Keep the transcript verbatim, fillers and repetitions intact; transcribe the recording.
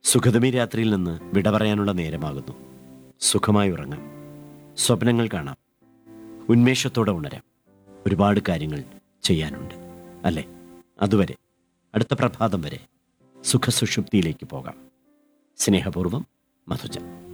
സുഖതമി രാത്രിയിൽ നിന്ന് വിട പറയാനുള്ള നേരമാകുന്നു. സുഖമായി ഉറങ്ങാം, സ്വപ്നങ്ങൾ കാണാം, ഉന്മേഷത്തോടെ ഉണരാം. ഒരുപാട് കാര്യങ്ങൾ ചെയ്യാനുണ്ട് അല്ലേ? അതുവരെ, അടുത്ത പ്രഭാതം വരെ സുഖസുഷുപ്തിയിലേക്ക് പോകാം. സ്നേഹപൂർവ്വം, മധുജ.